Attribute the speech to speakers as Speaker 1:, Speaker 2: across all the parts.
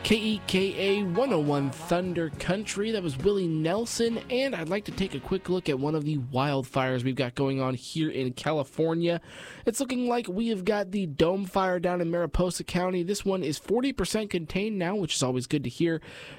Speaker 1: KEKA 101 Thunder Country. That was Willie Nelson, and I'd like to take a quick look at one of the wildfires we've got going on here in California. It's looking like we have got the Dome Fire down in Mariposa County. This one is 40% contained now, which is always good to hear.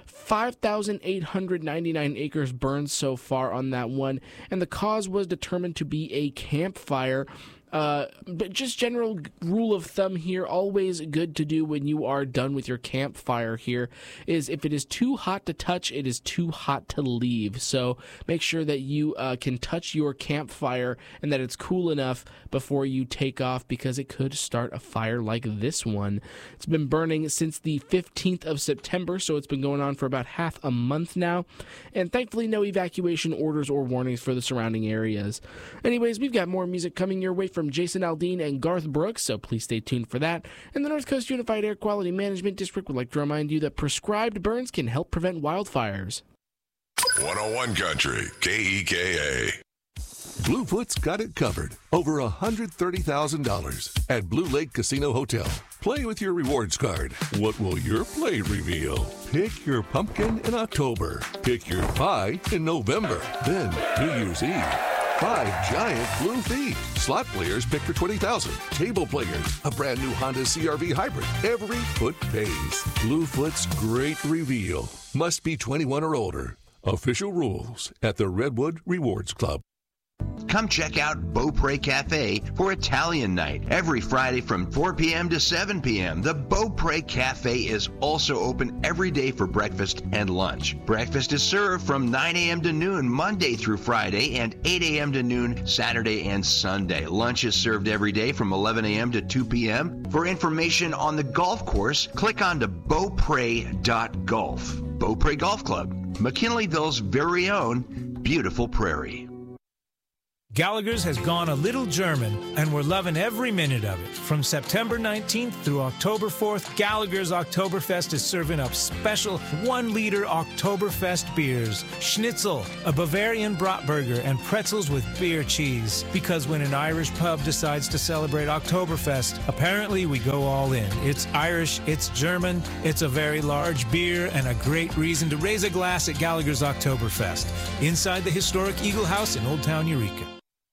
Speaker 1: 5,899 acres burned so far on that one, and the cause was determined to be a campfire. But just general rule of thumb here, always good to do when you are done with your campfire here, is if it is too hot to touch, it is too hot to leave. So make sure that you can touch your campfire and that it's cool enough before you take off, because it could start a fire like this one. It's been burning since the 15th of September, so it's been going on for about half a month now. And thankfully, no evacuation orders or warnings for the surrounding areas. Anyways, we've got more music coming your way from Jason Aldean and Garth Brooks, so please stay tuned for that. And the North Coast Unified Air Quality Management District would like to remind you that prescribed burns can help prevent wildfires.
Speaker 2: 101 Country, KEKA.
Speaker 3: Bluefoot's got it covered. Over $130,000 at Blue Lake Casino Hotel. Play with your rewards card. What will your play reveal? Pick your pumpkin in October. Pick your pie in November. Then New Year's Eve. 5 giant blue feet. Slot players pick for $20,000. Table players, a brand new Honda CR-V hybrid. Every foot pays. Bluefoot's great reveal. Must be 21 or older. Official rules at the Redwood Rewards Club.
Speaker 4: Come check out Beaupre Cafe for Italian night every Friday from 4 p.m. to 7 p.m. The Beaupre Cafe is also open every day for breakfast and lunch. Breakfast is served from 9 a.m. to noon Monday through Friday and 8 a.m. to noon Saturday and Sunday. Lunch is served every day from 11 a.m. to 2 p.m. For information on the golf course, click on to beaupre.golf. Beaupre Golf Club, McKinleyville's very own beautiful prairie.
Speaker 5: Gallagher's has gone a little German, and we're loving every minute of it. From September 19th through October 4th, Gallagher's Oktoberfest is serving up special 1-liter Oktoberfest beers, schnitzel, a Bavarian Bratburger, and pretzels with beer cheese. Because when an Irish pub decides to celebrate Oktoberfest, apparently we go all in. It's Irish, it's German, it's a very large beer, and a great reason to raise a glass at Gallagher's Oktoberfest, inside the historic Eagle House in Old Town Eureka.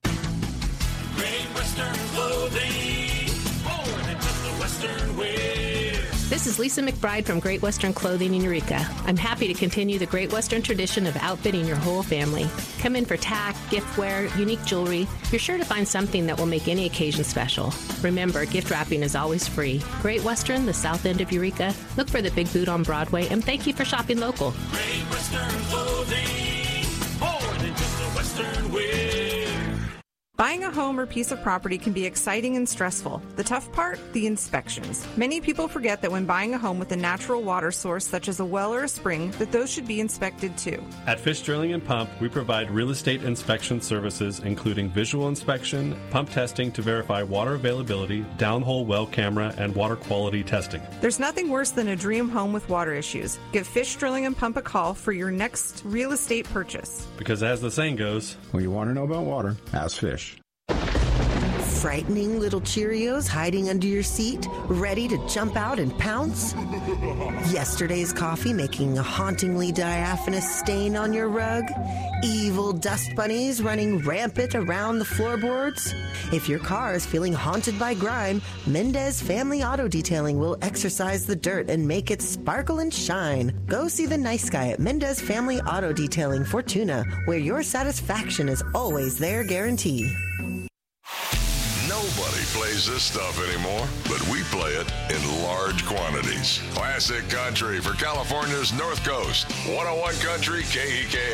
Speaker 6: This is Lisa McBride from Great Western Clothing in Eureka. I'm happy to continue the Great Western tradition of outfitting your whole family. Come in for tack, giftware, unique jewelry. You're sure to find something that will make any occasion special. Remember, gift wrapping is always free. Great Western, the south end of Eureka. Look for the Big Boot on Broadway, and thank you for shopping local.
Speaker 7: Great Western Clothing, more than just a Western wear.
Speaker 8: Buying a home or piece of property can be exciting and stressful. The tough part? The inspections. Many people forget that when buying a home with a natural water source, such as a well or a spring, that those should be inspected too.
Speaker 9: At Fish Drilling and Pump, we provide real estate inspection services, including visual inspection, pump testing to verify water availability, downhole well camera, and water quality testing.
Speaker 8: There's nothing worse than a dream home with water issues. Give Fish Drilling and Pump a call for your next real estate purchase.
Speaker 9: Because as the saying goes,
Speaker 10: when you want to know about water, ask Fish.
Speaker 11: Frightening little Cheerios hiding under your seat, ready to jump out and pounce? Yesterday's coffee making a hauntingly diaphanous stain on your rug? Evil dust bunnies running rampant around the floorboards? If your car is feeling haunted by grime, Mendez Family Auto Detailing will exorcise the dirt and make it sparkle and shine. Go see the nice guy at Mendez Family Auto Detailing, Fortuna, where your satisfaction is always their guarantee.
Speaker 2: Nobody plays this stuff anymore, but we play it in large quantities. Classic country for California's North Coast. 101 Country, KEK.